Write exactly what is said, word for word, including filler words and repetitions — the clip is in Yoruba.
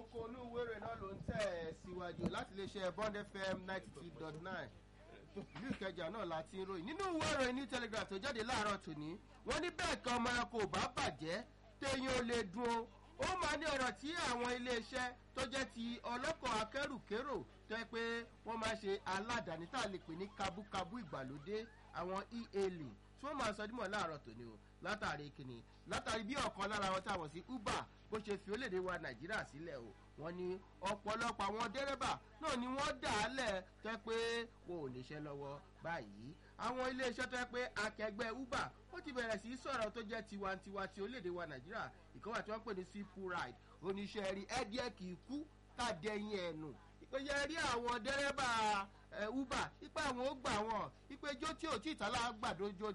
kókó inú ìwé ìròyìn náà ló ń tẹ̀ síwájú láti iléeṣẹ́ Bond F M ninety two dot nine ìlú Ìkẹjà náà láti ń ròyìn nínú ìwé ìròyìn New Telegraph tó jáde láàárọ̀ tòní wọ́n ní bẹ́ẹ̀ kan ọmọ ẹranko ò bá bàjẹ́ téèyàn ò lè dùn ó ó máa ní ọ̀rọ̀ tí àwọn iléeṣẹ́ tó jẹ́ ti ọlọ́kọ̀ akẹ́rùkérò tó yẹ pé wọ́n máa ṣe aládàáni tá a lè pè ní kabúkabú ìgbàlódé àwọn e-hailing tí wọ́n máa sọ dímọ̀ láàárọ̀ tòní o látàrí kìnnì látàrí bí ọ̀kan lára wọn táwọn sí Uber bó ṣe fi orílẹ̀-èdè wa Nàìjíríà sílẹ̀ o wọ́n ní ọ̀pọ̀lọpọ̀ àwọn dẹ́rẹ́bà náà ni wọ́n dà á lẹ̀ tẹ́ pé wọn ò níṣẹ́ lọ́wọ́ báyìí àwọn iléeṣẹ́ tó yẹ pé akẹgbẹ́ Uber ó ti bẹ̀rẹ̀ sí sọ̀rọ̀ tó jẹ́ tiwantiwa ti orílẹ̀-èdè wa Nàìjíríà ìkọ́wà tí wọ́n pè ní simple ride oníṣẹ́ rí ẹ́díẹ̀ kì í kú tàdẹ́yìn ẹ̀nù ìpèyẹ rí àwọn dẹ́rẹ́bà Uber ipa àwọn ó gbà wọ́n ìpèjọ́ tí ò tí ì tàlà gbàdójọ́